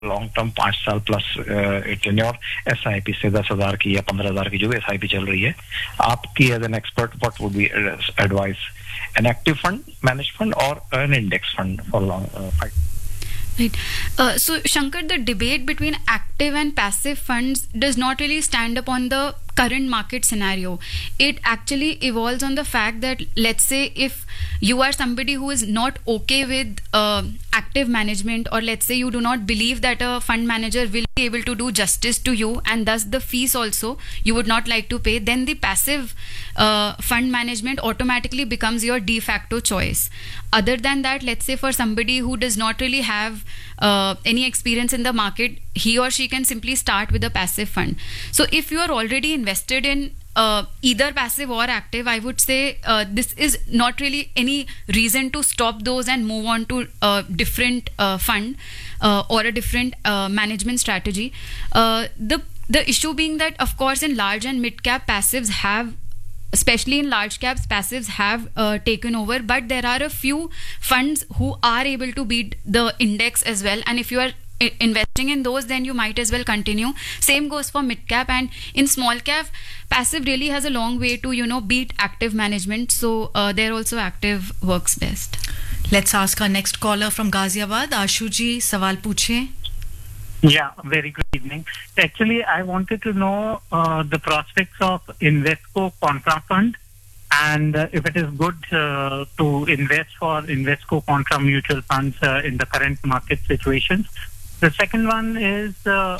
Long term 5 साल plus tenure SIP से 10,000 की या 15,000 की जो भी एसआईपी चल रही है, आपकी as an expert what would be advice, an active fund, managed fund, or an index fund for long 5? Right. So, Shankar, the debate between active and passive funds does not really stand upon the current market scenario. It actually evolves on the fact that, let's say, if you are somebody who is not okay with active management, or let's say you do not believe that a fund manager will be able to do justice to you, and thus the fees also you would not like to pay, then the passive fund management automatically becomes your de facto choice. Other than that, let's say for somebody who does not really have any experience in the market, he or she can simply start with a passive fund. So if you are already invested in either passive or active, I would say this is not really any reason to stop those and move on to a different fund or a different management strategy. The issue being that, of course, in large and mid cap, passives have, especially in large caps, passives have taken over, but there are a few funds who are able to beat the index as well, and if you are investing in those, then you might as well continue. Same goes for mid cap, and in small cap, passive really has a long way to beat active management, so there also active works best. Let's ask our next caller from Ghaziabad. Ashu ji, sawal पूछे. Yeah, very good evening. Actually, I wanted to know the prospects of Invesco Contra Fund, and if it is good to invest for Invesco Contra mutual funds in the current market situations. The second one is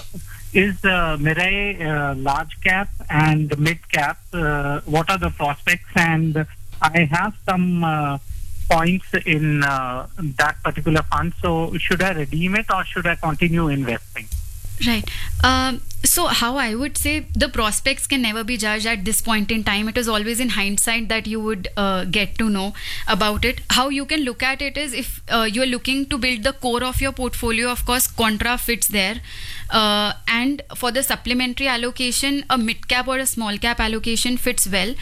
Mirae large cap and mid cap. What are the prospects? And I have some points in that particular fund. So should I redeem it or should I continue investing? Right. So how I would say the prospects can never be judged at this point in time. It is always in hindsight that you would get to know about it. How you can look at it is, if you're looking to build the core of your portfolio, of course, Contra fits there. And for the supplementary allocation, a mid cap or a small cap allocation fits well.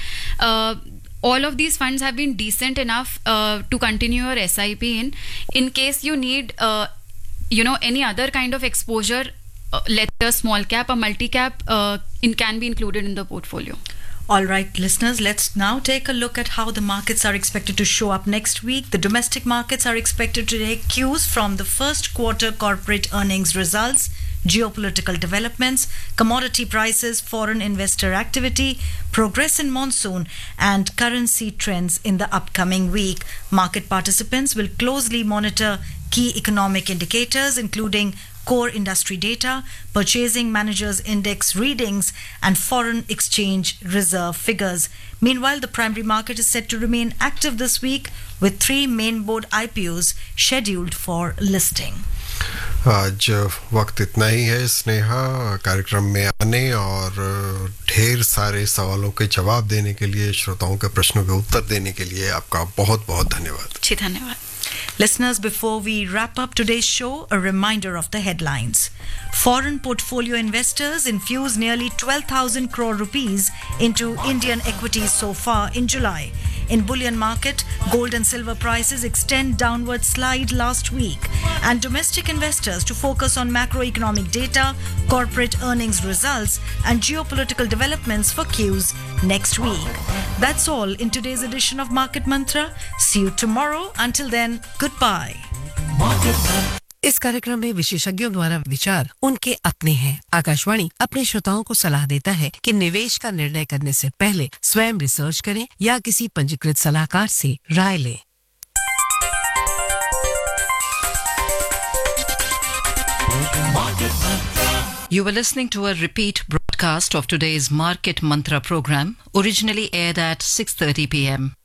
All of these funds have been decent enough to continue your SIP in. In case you need, any other kind of exposure, let's say a small cap, a multi-cap can be included in the portfolio. All right, listeners, let's now take a look at how the markets are expected to show up next week. The domestic markets are expected to take cues from the first quarter corporate earnings results, geopolitical developments, commodity prices, foreign investor activity, progress in monsoon, and currency trends in the upcoming week. Market participants will closely monitor key economic indicators, including core industry data, purchasing managers index readings, and foreign exchange reserve figures. Meanwhile, the primary market is set to remain active this week with 3 main board IPOs scheduled for listing. आज वक्त इतना ही है स्नेहा कार्यक्रम में आने और ढेर सारे सवालों के जवाब देने के लिए, श्रोताओं के प्रश्नों के उत्तर देने के लिए आपका बहुत बहुत धन्यवाद. जी धन्यवाद. Listeners, before we wrap up today's show, a reminder of the headlines. Foreign portfolio investors infused nearly 12,000 crore rupees into Indian equities so far in July. In bullion market, gold and silver prices extend downward slide last week, and domestic investors to focus on macroeconomic data, corporate earnings results, and geopolitical developments for cues next week. That's all in today's edition of Market Mantra. See you tomorrow. Until then, goodbye. इस कार्यक्रम में विशेषज्ञों द्वारा विचार उनके अपने हैं. आकाशवाणी अपने श्रोताओं को सलाह देता है कि निवेश का निर्णय करने से पहले स्वयं रिसर्च करें या किसी पंजीकृत सलाहकार से राय लें. You were listening to a repeat broadcast of today's Market Mantra program, originally aired at 6:30 p.m.